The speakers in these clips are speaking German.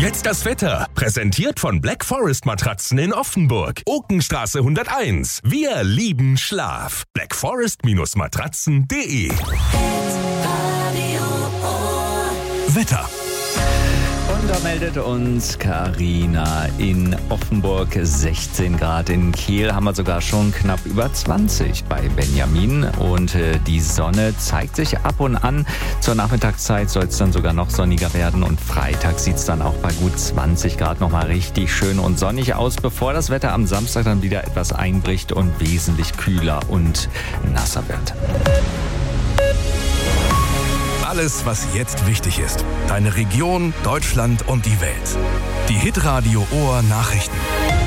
Jetzt das Wetter. Präsentiert von Black Forest Matratzen in Offenburg. Okenstraße 101. Wir lieben Schlaf. blackforest-matratzen.de. Wetter. Und da meldet uns Carina in Offenburg 16 Grad. In Kiel haben wir sogar schon knapp über 20 bei Benjamin. Und die Sonne zeigt sich ab und an. Zur Nachmittagszeit soll es dann sogar noch sonniger werden. Und Freitag sieht es dann auch bei gut 20 Grad nochmal richtig schön und sonnig aus, bevor das Wetter am Samstag dann wieder etwas einbricht und wesentlich kühler und nasser wird. Alles, was jetzt wichtig ist. Deine Region, Deutschland und die Welt. Die Hitradio Ohr Nachrichten.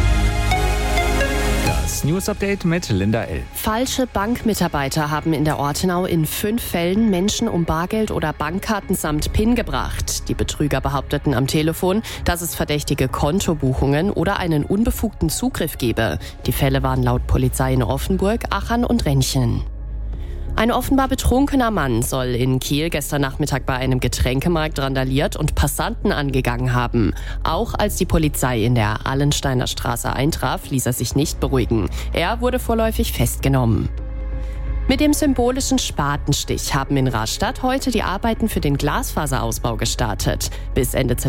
Das News-Update mit Linda L. Falsche Bankmitarbeiter haben in der Ortenau in 5 Fällen Menschen um Bargeld oder Bankkarten samt PIN gebracht. Die Betrüger behaupteten am Telefon, dass es verdächtige Kontobuchungen oder einen unbefugten Zugriff gebe. Die Fälle waren laut Polizei in Offenburg, Achern und Renchen. Ein offenbar betrunkener Mann soll in Kiel gestern Nachmittag bei einem Getränkemarkt randaliert und Passanten angegangen haben. Auch als die Polizei in der Allensteiner Straße eintraf, ließ er sich nicht beruhigen. Er wurde vorläufig festgenommen. Mit dem symbolischen Spatenstich haben in Rastatt heute die Arbeiten für den Glasfaserausbau gestartet. Bis Ende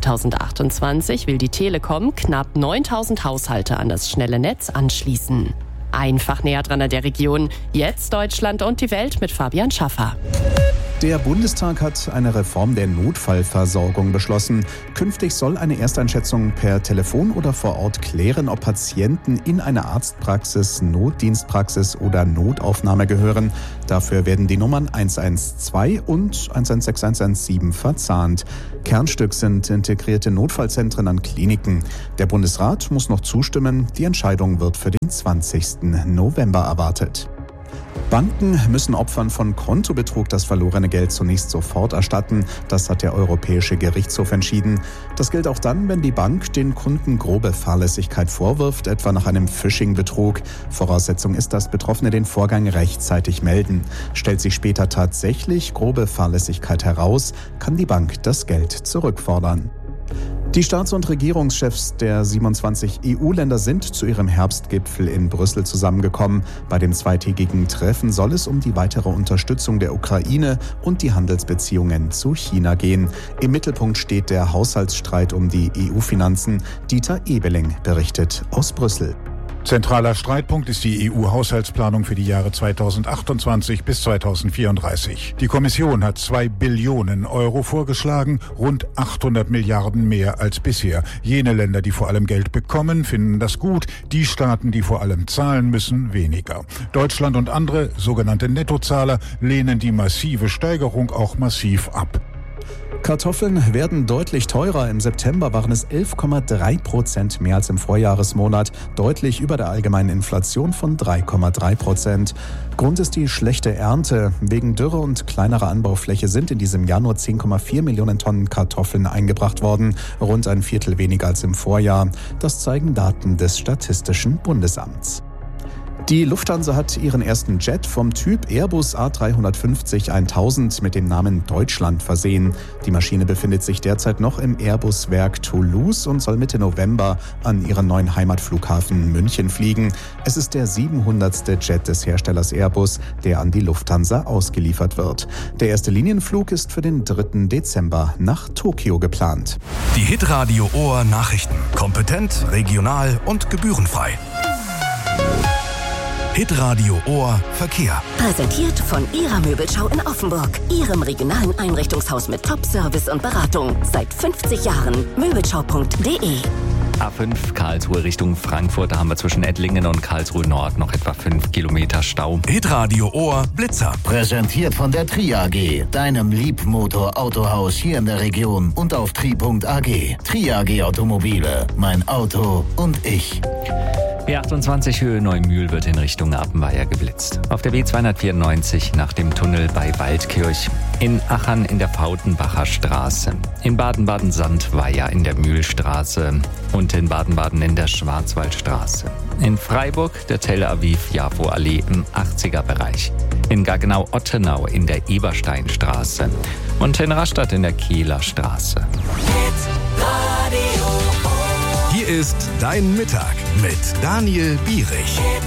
2028 will die Telekom knapp 9.000 Haushalte an das schnelle Netz anschließen. Einfach näher dran an der Region. Jetzt Deutschland und die Welt mit Fabian Schaffer. Der Bundestag hat eine Reform der Notfallversorgung beschlossen. Künftig soll eine Ersteinschätzung per Telefon oder vor Ort klären, ob Patienten in eine Arztpraxis, Notdienstpraxis oder Notaufnahme gehören. Dafür werden die Nummern 112 und 116117 verzahnt. Kernstück sind integrierte Notfallzentren an Kliniken. Der Bundesrat muss noch zustimmen. Die Entscheidung wird für den 20. November erwartet. Banken müssen Opfern von Kontobetrug das verlorene Geld zunächst sofort erstatten. Das hat der Europäische Gerichtshof entschieden. Das gilt auch dann, wenn die Bank den Kunden grobe Fahrlässigkeit vorwirft, etwa nach einem Phishing-Betrug. Voraussetzung ist, dass Betroffene den Vorgang rechtzeitig melden. Stellt sich später tatsächlich grobe Fahrlässigkeit heraus, kann die Bank das Geld zurückfordern. Die Staats- und Regierungschefs der 27 EU-Länder sind zu ihrem Herbstgipfel in Brüssel zusammengekommen. Bei dem zweitägigen Treffen soll es um die weitere Unterstützung der Ukraine und die Handelsbeziehungen zu China gehen. Im Mittelpunkt steht der Haushaltsstreit um die EU-Finanzen. Dieter Ebeling berichtet aus Brüssel. Zentraler Streitpunkt ist die EU-Haushaltsplanung für die Jahre 2028 bis 2034. Die Kommission hat 2 Billionen Euro vorgeschlagen, rund 800 Milliarden mehr als bisher. Jene Länder, die vor allem Geld bekommen, finden das gut. Die Staaten, die vor allem zahlen müssen, weniger. Deutschland und andere, sogenannte Nettozahler, lehnen die massive Steigerung auch massiv ab. Kartoffeln werden deutlich teurer. Im September waren es 11,3% mehr als im Vorjahresmonat, deutlich über der allgemeinen Inflation von 3,3%. Grund ist die schlechte Ernte. Wegen Dürre und kleinerer Anbaufläche sind in diesem Jahr nur 10,4 Millionen Tonnen Kartoffeln eingebracht worden, rund ein Viertel weniger als im Vorjahr. Das zeigen Daten des Statistischen Bundesamts. Die Lufthansa hat ihren ersten Jet vom Typ Airbus A350-1000 mit dem Namen Deutschland versehen. Die Maschine befindet sich derzeit noch im Airbus-Werk Toulouse und soll Mitte November an ihren neuen Heimatflughafen München fliegen. Es ist der 700. Jet des Herstellers Airbus, der an die Lufthansa ausgeliefert wird. Der erste Linienflug ist für den 3. Dezember nach Tokio geplant. Die Hitradio Ohr Nachrichten. Kompetent, regional und gebührenfrei. Hitradio Ohr Verkehr. Präsentiert von Ihrer Möbelschau in Offenburg. Ihrem regionalen Einrichtungshaus mit Top-Service und Beratung. Seit 50 Jahren. Möbelschau.de. A5 Karlsruhe Richtung Frankfurt. Da haben wir zwischen Ettlingen und Karlsruhe Nord noch etwa 5 Kilometer Stau. Hitradio Ohr Blitzer. Präsentiert von der Tri AG, deinem Liebmotor-Autohaus hier in der Region und auf tri.ag. Tri AG Automobile. Mein Auto und ich. B28 Höhe Neumühl wird in Richtung Appenweier geblitzt. Auf der B294 nach dem Tunnel bei Waldkirch. In Achern in der Fautenbacher Straße. In Baden-Baden-Sandweier in der Mühlstraße. Und in Baden-Baden in der Schwarzwaldstraße. In Freiburg der Tel Aviv-Jafo-Allee im 80er-Bereich. In Gaggenau-Ottenau in der Ebersteinstraße. Und in Rastatt in der Kieler Straße. Hit Radio. ist Dein Mittag mit Daniel Bierich.